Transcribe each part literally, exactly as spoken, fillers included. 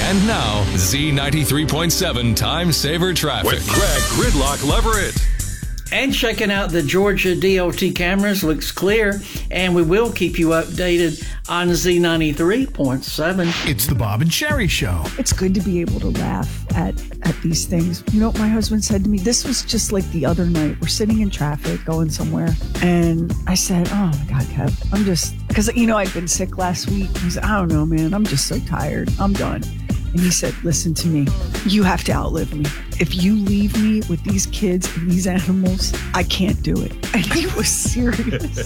And now, Z ninety-three point seven Time Saver Traffic. With Greg Gridlock Leverett. And checking out the Georgia D O T cameras, looks clear, and we will keep you updated on Z ninety-three point seven. It's the Bob and Sherry Show. It's good to be able to laugh at, at these things. You know what my husband said to me? This was just like the other night. We're sitting in traffic going somewhere, and I said, oh my God, Kev, I'm just, because, you know, I'd been sick last week. He said, I don't know, man, I'm just so tired. I'm done. And he said, listen to me. You have to outlive me. If you leave me with these kids and these animals, I can't do it. And he was serious.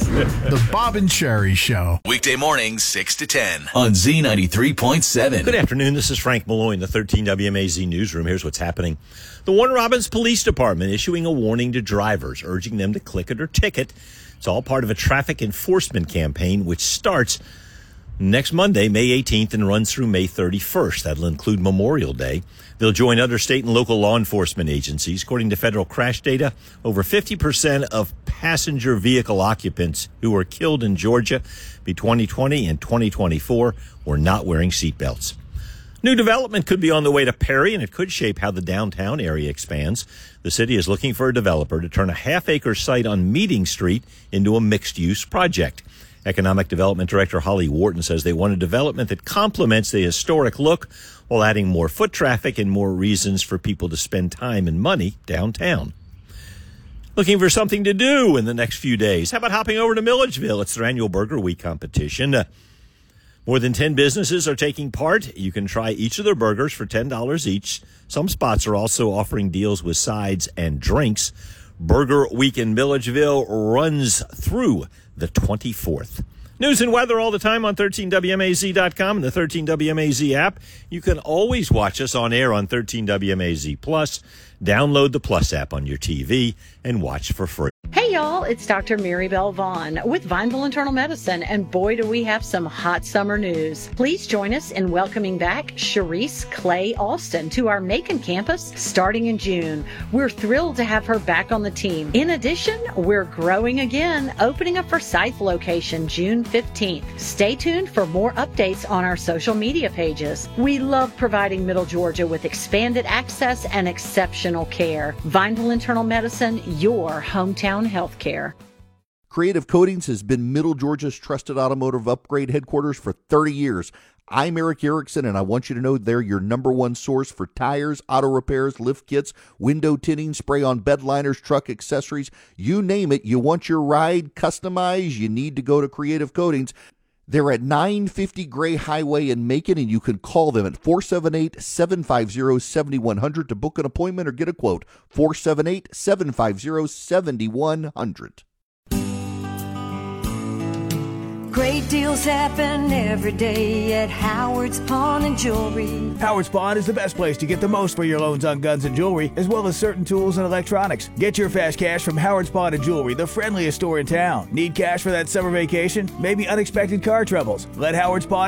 The Bob and Sherry Show. Weekday mornings, six to ten on Z ninety-three point seven. Good afternoon. This is Frank Malloy in the thirteen W M A Z newsroom. Here's what's happening. The Warner Robins Police Department issuing a warning to drivers, urging them to click it or ticket. It's all part of a traffic enforcement campaign, which starts next Monday, May eighteenth, and runs through May thirty-first. That'll include Memorial Day. They'll join other state and local law enforcement agencies. According to federal crash data, over fifty percent of passenger vehicle occupants who were killed in Georgia between twenty twenty and twenty twenty-four were not wearing seatbelts. New development could be on the way to Perry, and it could shape how the downtown area expands. The city is looking for a developer to turn a half-acre site on Meeting Street into a mixed-use project. Economic Development Director Holly Wharton says they want a development that complements the historic look while adding more foot traffic and more reasons for people to spend time and money downtown. Looking for something to do in the next few days? How about hopping over to Milledgeville? It's their annual Burger Week competition. Uh, more than ten businesses are taking part. You can try each of their burgers for ten dollars each. Some spots are also offering deals with sides and drinks. Burger Week in Milledgeville runs through the twenty-fourth. News and weather all the time on thirteen W M A Z dot com and the thirteen W M A Z app. You can always watch us on air on thirteen W M A Z Plus. Download the Plus app on your T V and watch for free. Hey y'all, it's Doctor Mary Bell Vaughn with Vineville Internal Medicine, and boy do we have some hot summer news. Please join us in welcoming back Sharice Clay Alston to our Macon campus starting in June. We're thrilled to have her back on the team. In addition, we're growing again, opening a Forsyth location June fifteenth. Stay tuned for more updates on our social media pages. We love providing Middle Georgia with expanded access and exceptional care. Vineville Internal Medicine, your hometown health care. Creative Coatings has been Middle Georgia's trusted automotive upgrade headquarters for thirty years. I'm Eric Erickson, and I want you to know they're your number one source for tires, auto repairs, lift kits, window tinting, spray-on bed liners, truck accessories. You name it, you want your ride customized, you need to go to Creative Coatings. They're at nine fifty Gray Highway in Macon, and you can call them at four seven eight, seven five zero, seven one zero zero to book an appointment or get a quote. four seven eight, seven five zero, seven one zero zero. Great deals happen every day at Howard's Pawn and Jewelry. Howard's Pawn is the best place to get the most for your loans on guns and jewelry, as well as certain tools and electronics. Get your fast cash from Howard's Pawn and Jewelry, the friendliest store in town. Need cash for that summer vacation? Maybe unexpected car troubles? Let Howard's Pawn